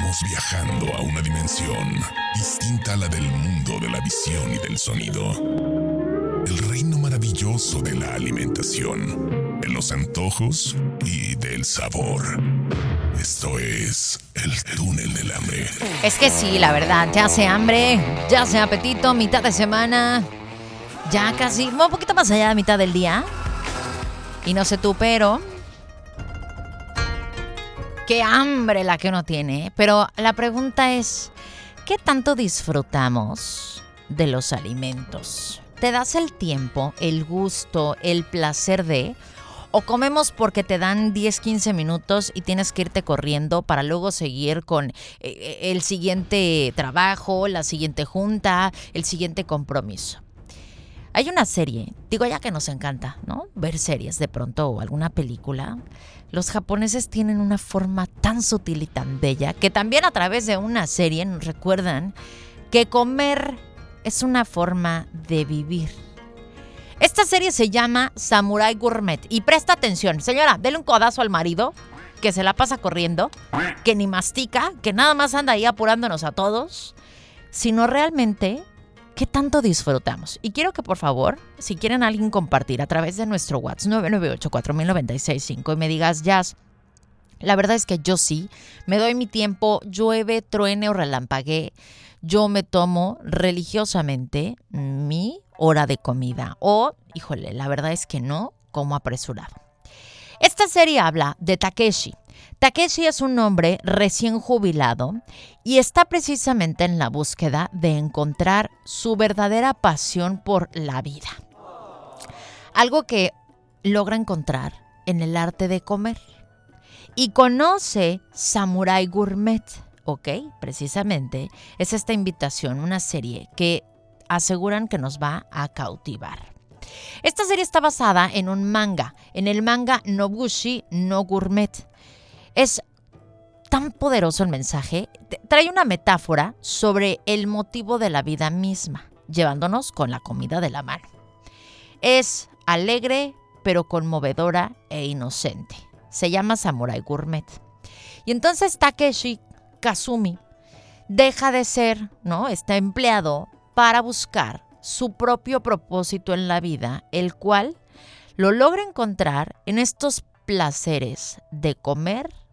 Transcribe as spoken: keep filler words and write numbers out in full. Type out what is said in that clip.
Estamos viajando a una dimensión distinta a la del mundo de la visión y del sonido. El reino maravilloso de la alimentación, de los antojos y del sabor. Esto es el túnel del hambre. Es que sí, la verdad, ya hace hambre, ya hace apetito, mitad de semana, ya casi, un poquito más allá de mitad del día. Y no sé tú, pero qué hambre la que uno tiene. Pero la pregunta es, ¿qué tanto disfrutamos de los alimentos? ¿Te das el tiempo, el gusto, el placer de... o comemos porque te dan diez, quince minutos y tienes que irte corriendo para luego seguir con eh, el siguiente trabajo, la siguiente junta, el siguiente compromiso? Hay una serie, digo ya que nos encanta, ¿no? Ver series de pronto o alguna película. Los japoneses tienen una forma tan sutil y tan bella que también a través de una serie nos recuerdan que comer es una forma de vivir. Esta serie se llama Samurai Gourmet. Y presta atención, señora, dele un codazo al marido que se la pasa corriendo, que ni mastica, que nada más anda ahí apurándonos a todos, sino realmente qué tanto disfrutamos. Y quiero que por favor, si quieren alguien compartir a través de nuestro WhatsApp nueve nueve ocho, cuatro mil noventa y seis cinco y me digas, Jazz, la verdad es que yo sí, me doy mi tiempo, llueve, truene o relampaguee, yo me tomo religiosamente mi hora de comida. O, híjole, la verdad es que no, como apresurado. Esta serie habla de Takeshi. Takeshi es un hombre recién jubilado y está precisamente en la búsqueda de encontrar su verdadera pasión por la vida. Algo que logra encontrar en el arte de comer. Y conoce Samurai Gourmet, ¿ok? Precisamente es esta invitación, una serie que aseguran que nos va a cautivar. Esta serie está basada en un manga, en el manga Nobushi no Gourmet. Es tan poderoso el mensaje, trae una metáfora sobre el motivo de la vida misma, llevándonos con la comida de la mano. Es alegre, pero conmovedora e inocente. Se llama Samurai Gourmet. Y entonces Takeshi Kazumi deja de ser, ¿no?, este empleado para buscar su propio propósito en la vida, el cual lo logra encontrar en estos placeres de comer